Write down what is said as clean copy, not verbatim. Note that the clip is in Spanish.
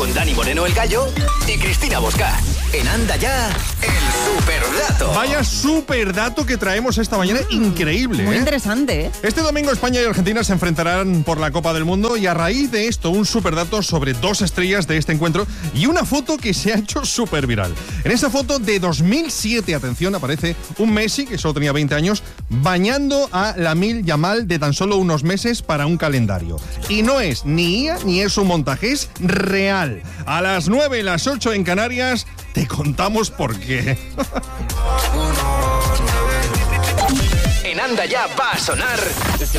con Dani Moreno el Gallo y Cristina Bosca. En Anda Ya, el superdato. Vaya superdato que traemos esta mañana, increíble. Muy interesante, ¿eh? Este domingo España y Argentina se enfrentarán por la Copa del Mundo y a raíz de esto un superdato sobre dos estrellas de este encuentro y una foto que se ha hecho súper viral. En esa foto de 2007, atención, aparece un Messi, que solo tenía 20 años, bañando a Lamine Yamal de tan solo unos meses para un calendario. Y no es ni IA ni es un montaje, es real. A las 9, las 8 en Canarias, te contamos por qué. En Anda Ya va a sonar